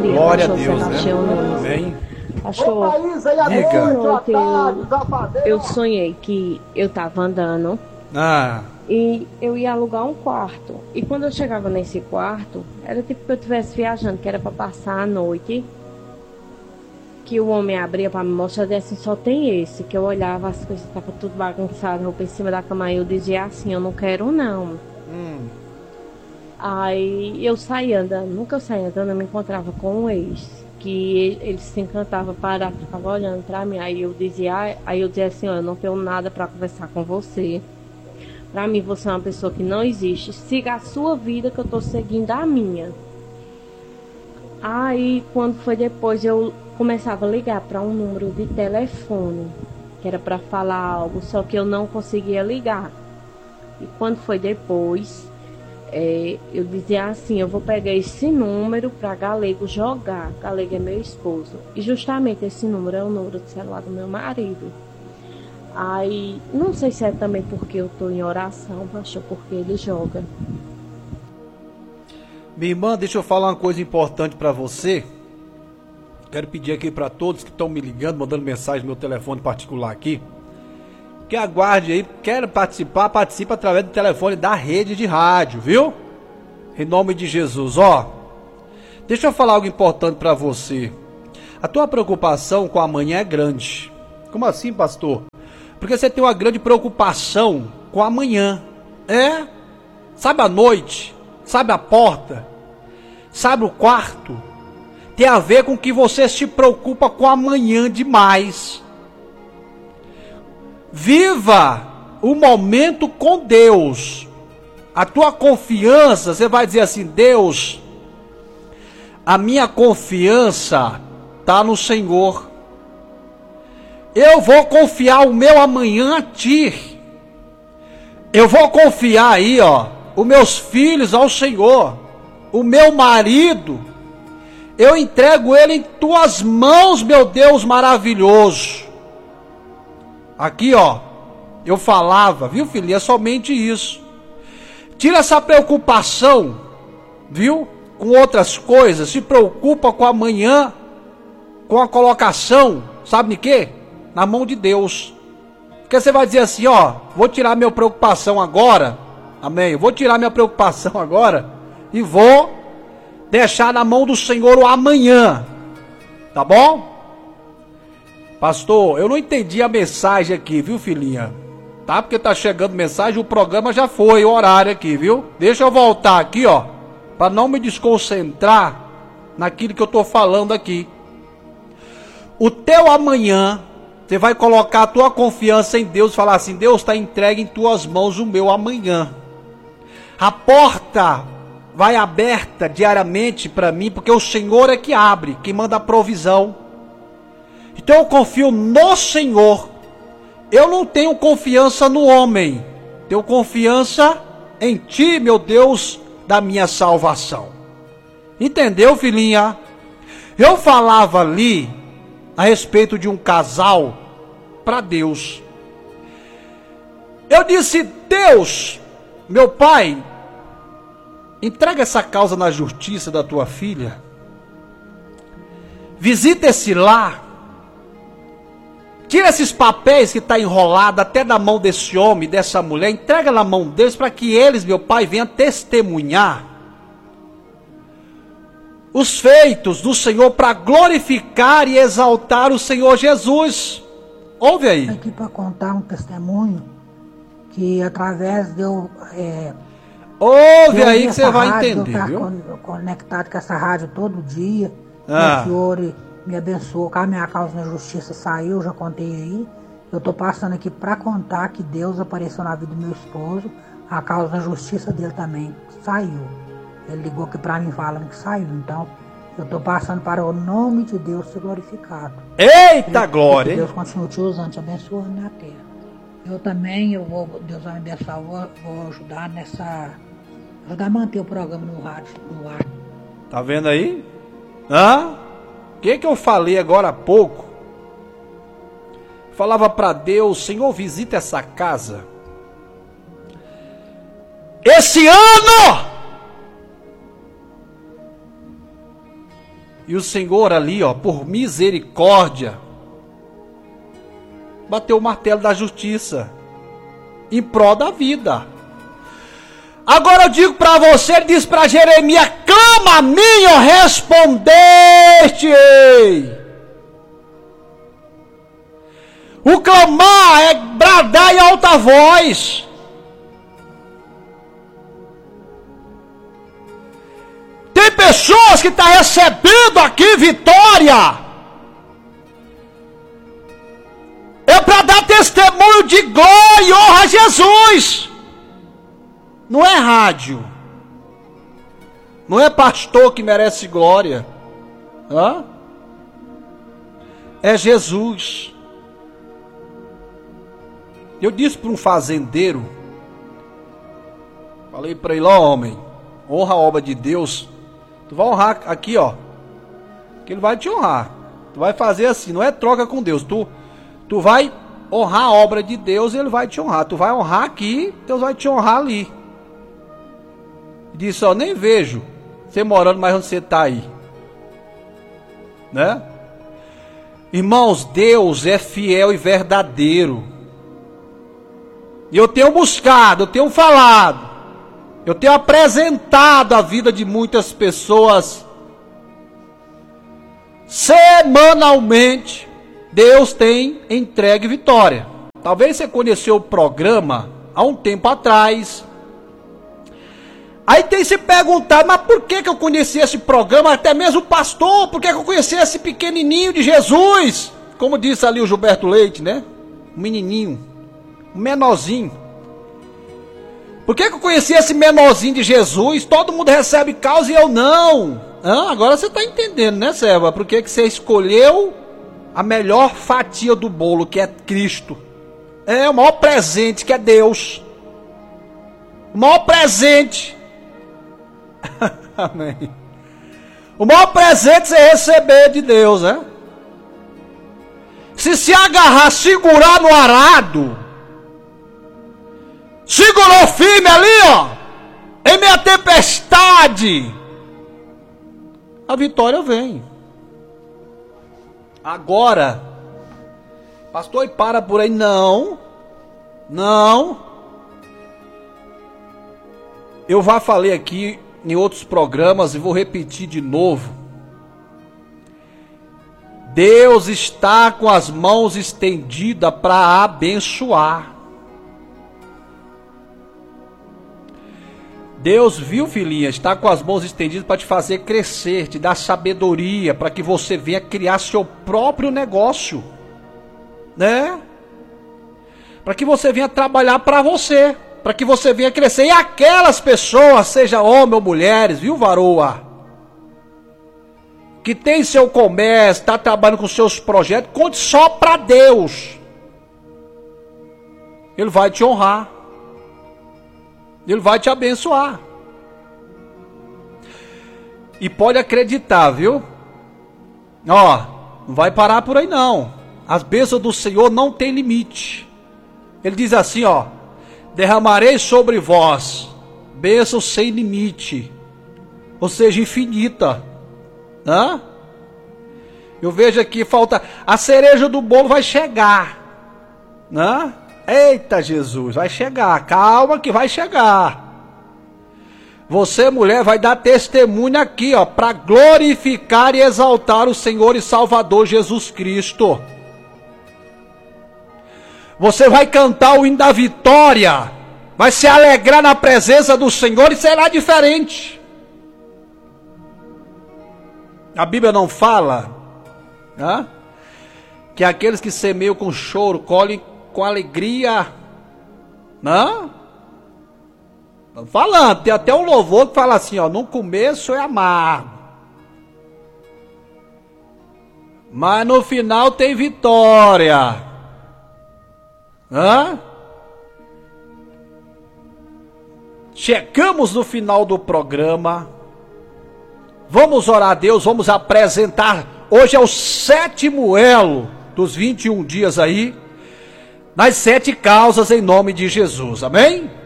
dia, Glória a pastor Deus, Sebastião né? Nunes. Amém. Pastor, Diga. ontem eu sonhei que eu tava andando e eu ia alugar um quarto. E quando eu chegava nesse quarto, era tipo que eu estivesse viajando, que era para passar a noite. Que o homem abria para me mostrar e disse assim, só tem esse. Que eu olhava, as coisas estavam tudo bagunçadas, roupa em cima da cama. E eu dizia assim, eu não quero não. Aí eu saía andando, nunca eu saía andando, eu me encontrava com um ex. Que ele se encantava, parava, ficava olhando para mim. Aí eu dizia assim, eu não tenho nada para conversar com você. Para mim você é uma pessoa que não existe. Siga a sua vida que eu tô seguindo a minha. Aí quando foi depois eu começava a ligar para um número de telefone, que era para falar algo, só que eu não conseguia ligar. E quando foi depois, eu dizia assim, eu vou pegar esse número para Galego jogar. Galego é meu esposo. E justamente esse número é o número de celular do meu marido. Aí, não sei se é também porque eu estou em oração, pastor, porque ele joga. Minha irmã, deixa eu falar uma coisa importante para você. Quero pedir aqui para todos que estão me ligando, mandando mensagem no meu telefone particular aqui, que aguarde aí, quer participar, participa através do telefone da rede de rádio, viu? Em nome de Jesus, ó. Deixa eu falar algo importante para você. A tua preocupação com amanhã é grande. Como assim, pastor? Porque você tem uma grande preocupação com amanhã. Sabe a noite? Sabe a porta? Sabe o quarto? Tem a ver com que você se preocupa com amanhã demais. Viva o momento com Deus. A tua confiança, você vai dizer assim, Deus, a minha confiança está no Senhor. Eu vou confiar o meu amanhã a Ti. Eu vou confiar aí, os meus filhos ao Senhor. O meu marido, eu entrego ele em Tuas mãos, meu Deus maravilhoso. Aqui, eu falava, viu, filho? É somente isso. Tira essa preocupação, viu? Com outras coisas. Se preocupa com amanhã, com a colocação, sabe de quê? Na mão de Deus. Porque você vai dizer assim, vou tirar minha preocupação agora. Amém? Eu vou tirar minha preocupação agora e vou deixar na mão do Senhor o amanhã. Tá bom? Pastor, eu não entendi a mensagem aqui, viu, filhinha? Tá? Porque tá chegando mensagem, o programa já foi, o horário aqui, viu? Deixa eu voltar aqui, para não me desconcentrar naquilo que eu tô falando aqui. O teu amanhã, você vai colocar a tua confiança em Deus e falar assim, Deus está entregue em tuas mãos o meu amanhã. A porta vai aberta diariamente para mim, porque o Senhor é que abre, que manda a provisão. Então eu confio no Senhor. Eu não tenho confiança no homem. Tenho confiança em Ti, meu Deus, da minha salvação. Entendeu, filhinha? Eu falava ali a respeito de um casal para Deus. Eu disse, Deus, meu pai, entrega essa causa na justiça da tua filha. Visita esse lar. Tira esses papéis que está enrolado até da mão desse homem, dessa mulher. Entrega na mão deles para que eles, meu pai, venham testemunhar os feitos do Senhor para glorificar e exaltar o Senhor Jesus. Ouve aí. Aqui para contar um testemunho que através de eu... Ouve aí que você vai entender, viu? Eu conectado com essa rádio todo dia. O Senhor me abençoou, a minha causa na justiça saiu, já contei aí. Eu tô passando aqui para contar que Deus apareceu na vida do meu esposo. A causa da justiça dele também saiu. Ele ligou aqui para mim falando que saiu. Então, eu tô passando para o nome de Deus ser glorificado. Eita glória! Que Deus continue te usando, te abençoando na terra. Eu também, Deus vai me abençoar, vou ajudar ajudar a manter o programa no rádio, no ar. Tá vendo aí? O que eu falei agora há pouco? Falava para Deus, Senhor, visita essa casa. Esse ano! E o Senhor ali, ó, por misericórdia, bateu o martelo da justiça em prol da vida. Agora eu digo para você, ele diz para Jeremias: clama a mim, ó, respondeste-ei. O clamar é bradar em alta voz. Tem pessoas que estão recebendo aqui vitória. É para dar testemunho de glória e honra a Jesus. Não é rádio. Não é pastor que merece glória. Hã? É Jesus. Eu disse para um fazendeiro, falei para ele: ó, homem, honra a obra de Deus. Tu vai honrar aqui, ó, que ele vai te honrar. Tu vai fazer assim, não é troca com Deus. Tu vai honrar a obra de Deus e ele vai te honrar. Tu vai honrar aqui, Deus vai te honrar ali. Disse: ó, nem vejo você morando mais onde você está aí, né? Irmãos, Deus é fiel e verdadeiro. E eu tenho buscado, eu tenho falado, eu tenho apresentado a vida de muitas pessoas. Semanalmente, Deus tem entregue vitória. Talvez você conheceu o programa há um tempo atrás. Aí tem se perguntado: mas por que eu conheci esse programa? Até mesmo o pastor, por que eu conheci esse pequenininho de Jesus? Como disse ali o Gilberto Leite, né? Um menininho, um menorzinho. Por que eu conheci esse menorzinho de Jesus? Todo mundo recebe causa e eu não. Agora você está entendendo, né, serva? Por que você escolheu a melhor fatia do bolo, que é Cristo? É o maior presente, que é Deus. O maior presente. Amém. O maior presente você receber de Deus, né? Se agarrar, segurar no arado, segurou firme ali, ó, em meia tempestade, a vitória vem. Agora, pastor, e para por aí? Não. Eu já falei aqui em outros programas e vou repetir de novo. Deus está com as mãos estendidas para abençoar. Deus, viu, filhinha, está com as mãos estendidas para te fazer crescer, te dar sabedoria, para que você venha criar seu próprio negócio, né? Para que você venha trabalhar para você, para que você venha crescer. E aquelas pessoas, seja homem ou mulheres, viu, varoa, que tem seu comércio, está trabalhando com seus projetos, conte só para Deus. Ele vai te honrar. Ele vai te abençoar. E pode acreditar, viu? Ó, não vai parar por aí não. As bênçãos do Senhor não tem limite. Ele diz assim, ó: derramarei sobre vós bênçãos sem limite, ou seja, infinita. Hã? Eu vejo aqui, falta a cereja do bolo, vai chegar. Hã? Eita Jesus, vai chegar, calma que vai chegar. Você, mulher, vai dar testemunho aqui, ó, para glorificar e exaltar o Senhor e Salvador Jesus Cristo. Você vai cantar o hino da vitória, vai se alegrar na presença do Senhor e será diferente. A Bíblia não fala, né, que aqueles que semeiam com choro colhem com alegria, não? Tô falando, tem até um louvor que fala assim, ó: no começo é amargo, mas no final tem vitória. Hã? Chegamos no final do programa. Vamos orar a Deus, vamos apresentar. Hoje é o 7º elo dos 21 dias aí, nas 7 causas, em nome de Jesus, amém?